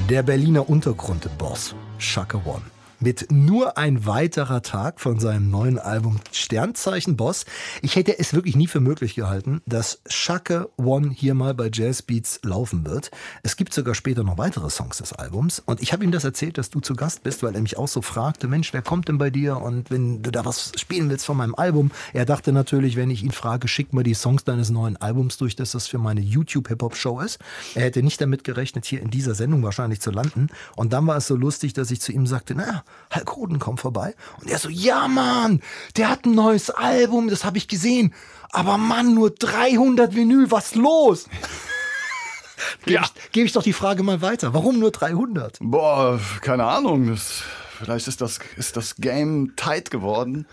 Der Berliner Untergrundboss Chaka One. Mit nur ein weiterer Tag von seinem neuen Album Sternzeichen Boss. Ich hätte es wirklich nie für möglich gehalten, dass Chaka One hier mal bei Jazz Beats laufen wird. Es gibt sogar später noch weitere Songs des Albums. Und ich habe ihm das erzählt, dass du zu Gast bist, weil er mich auch so fragte, Mensch, wer kommt denn bei dir? Und wenn du da was spielen willst von meinem Album. Er dachte natürlich, wenn ich ihn frage, schick mal die Songs deines neuen Albums durch, dass das für meine YouTube-Hip-Hop-Show ist. Er hätte nicht damit gerechnet, hier in dieser Sendung wahrscheinlich zu landen. Und dann war es so lustig, dass ich zu ihm sagte, naja, Hulk Hoden kommt vorbei. Und er so, ja Mann, der hat ein neues Album, das habe ich gesehen. Aber Mann, nur 300 Vinyl, was los? Gebe ich doch die Frage mal weiter. Warum nur 300? Boah, keine Ahnung. Vielleicht ist das Game tight geworden.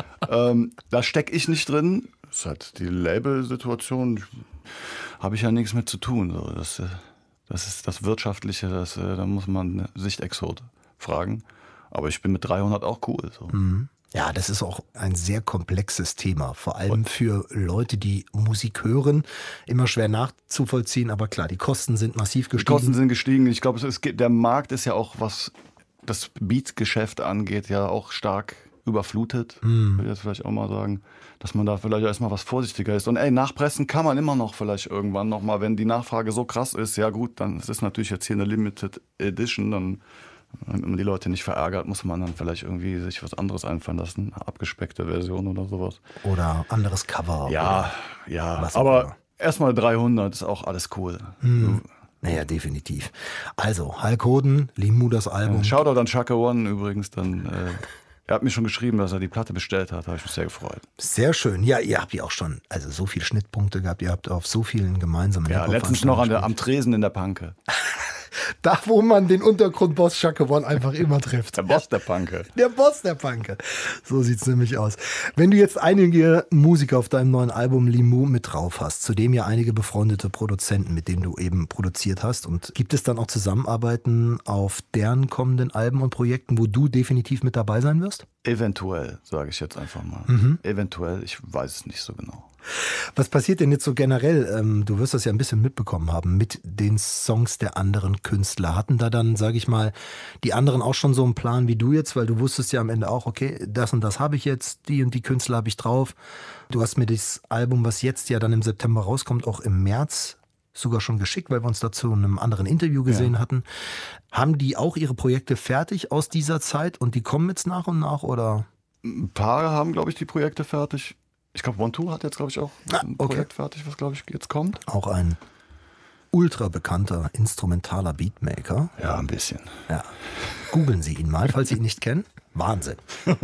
Da stecke ich nicht drin. Das ist halt die Label-Situation. Habe ich ja nichts mit zu tun. So, das ist das Wirtschaftliche. Da muss man Sichtexot fragen. Aber ich bin mit 300 auch cool. So. Ja, das ist auch ein sehr komplexes Thema. Vor allem für Leute, die Musik hören. Immer schwer nachzuvollziehen. Aber klar, die Kosten sind massiv gestiegen. Die Kosten sind gestiegen. Ich glaube, der Markt ist ja auch, was das Beat-Geschäft angeht, ja auch stark überflutet. Will ich jetzt vielleicht auch mal sagen. Dass man da vielleicht erstmal was vorsichtiger ist. Und nachpressen kann man immer noch vielleicht irgendwann nochmal. Wenn die Nachfrage so krass ist, ja gut, dann ist es natürlich jetzt hier eine Limited Edition, dann wenn man die Leute nicht verärgert, muss man dann vielleicht irgendwie sich was anderes einfallen lassen. Eine abgespeckte Version oder sowas. Oder anderes Cover. Ja, aber erstmal 300 ist auch alles cool. Naja, definitiv. Also, Hulk Hoden, Limu das Album. Shoutout an Chaka One übrigens. Er hat mir schon geschrieben, dass er die Platte bestellt hat. Da habe ich mich sehr gefreut. Sehr schön. Ja, ihr habt ja auch schon so viele Schnittpunkte gehabt. Ihr habt auf so vielen gemeinsamen letztens noch am Tresen in der Panke. Da, wo man den Untergrundboss Chaka One einfach immer trifft. Der Boss der Panke. Der Boss der Panke. So sieht's nämlich aus. Wenn du jetzt einige Musiker auf deinem neuen Album Limu mit drauf hast, zudem ja einige befreundete Produzenten, mit denen du eben produziert hast, und gibt es dann auch Zusammenarbeiten auf deren kommenden Alben und Projekten, wo du definitiv mit dabei sein wirst? Eventuell, sage ich jetzt einfach mal. Eventuell, ich weiß es nicht so genau. Was passiert denn jetzt so generell? Du wirst das ja ein bisschen mitbekommen haben mit den Songs der anderen Künstler. Hatten da dann, sage ich mal, die anderen auch schon so einen Plan wie du jetzt? Weil du wusstest ja am Ende auch, okay, das und das habe ich jetzt, die und die Künstler habe ich drauf. Du hast mir das Album, was jetzt ja dann im September rauskommt, auch im März sogar schon geschickt, weil wir uns dazu in einem anderen Interview gesehen hatten. Haben die auch ihre Projekte fertig aus dieser Zeit und die kommen jetzt nach und nach, oder? Ein paar haben, glaube ich, die Projekte fertig. Ich glaube, One2 hat jetzt, glaube ich, auch ein Projekt fertig, was, glaube ich, jetzt kommt. Auch ein ultra bekannter instrumentaler Beatmaker. Ja, ein bisschen. Ja. Googeln Sie ihn mal, falls Sie ihn nicht kennen. Wahnsinn.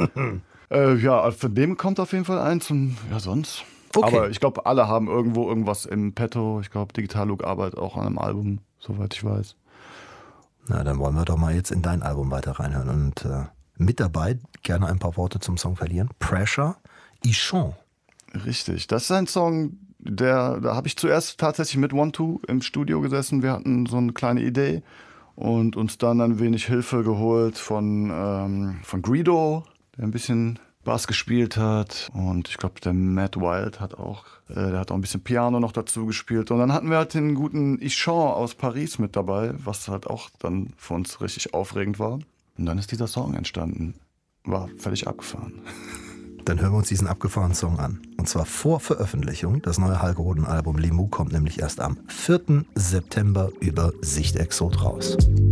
Von dem kommt auf jeden Fall eins und sonst. Okay. Aber ich glaube, alle haben irgendwo irgendwas im Petto. Ich glaube, Digital Look arbeitet auch an einem Album, soweit ich weiß. Na, dann wollen wir doch mal jetzt in dein Album weiter reinhören. Und mit dabei gerne ein paar Worte zum Song verlieren. Pressure, Ichon. Richtig, das ist ein Song, da habe ich zuerst tatsächlich mit One2 im Studio gesessen. Wir hatten so eine kleine Idee und uns dann ein wenig Hilfe geholt von Greedo, der ein bisschen Bass gespielt hat. Und ich glaube, der Matt Wild hat auch ein bisschen Piano noch dazu gespielt. Und dann hatten wir halt den guten Ichon aus Paris mit dabei, was halt auch dann für uns richtig aufregend war. Und dann ist dieser Song entstanden. War völlig abgefahren. Dann hören wir uns diesen abgefahrenen Song an. Und zwar vor Veröffentlichung. Das neue Hulk Hoden Album Limu kommt nämlich erst am 4. September über Sichtexot raus.